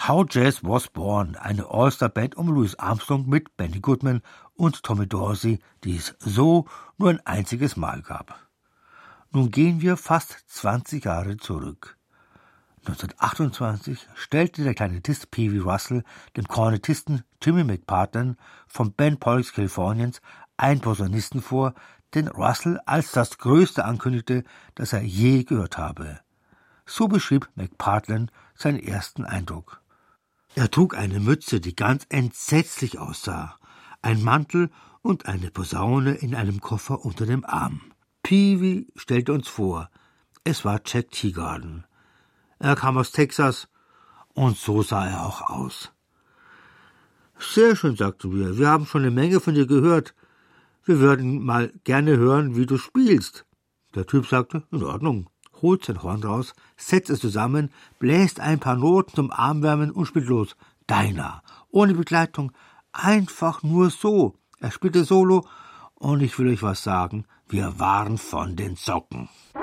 How Jazz Was Born, eine All-Star-Band um Louis Armstrong mit Benny Goodman und Tommy Dorsey, die es so nur ein einziges Mal gab. Nun gehen wir fast 20 Jahre zurück. 1928 stellte der Klarinettist Pee Wee Russell dem Kornettisten Jimmy McPartland vom Band Pollux Californians einen Posaunisten vor, den Russell als das Größte ankündigte, das er je gehört habe. So beschrieb McPartland seinen ersten Eindruck. Er trug eine Mütze, die ganz entsetzlich aussah, ein Mantel und eine Posaune in einem Koffer unter dem Arm. Pee Wee stellte uns vor, es war Jack Teagarden. Er kam aus Texas und so sah er auch aus. »Sehr schön«, sagten wir haben schon eine Menge von dir gehört. Wir würden mal gerne hören, wie du spielst.« Der Typ sagte, »In Ordnung«, holt sein Horn raus, setzt es zusammen, bläst ein paar Noten zum Armwärmen und spielt los. Dinah, ohne Begleitung, einfach nur so. Er spielte Solo und ich will euch was sagen, wir waren von den Socken.